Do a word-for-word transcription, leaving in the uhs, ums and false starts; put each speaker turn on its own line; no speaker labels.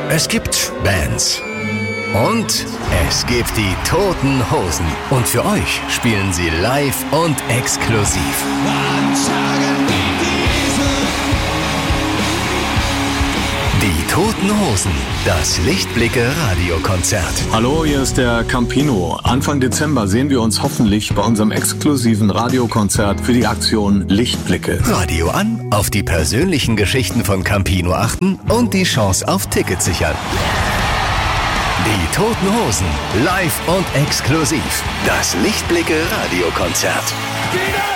Es gibt Bands. Und es gibt die Toten Hosen. Und für euch spielen sie live und exklusiv. Die Toten Hosen, das Lichtblicke-Radiokonzert.
Hallo, hier ist der Campino. Anfang Dezember sehen wir uns hoffentlich bei unserem exklusiven Radiokonzert für die Aktion Lichtblicke.
Radio an, auf die persönlichen Geschichten von Campino achten und die Chance auf Tickets sichern. Die Toten Hosen, live und exklusiv. Das Lichtblicke-Radiokonzert.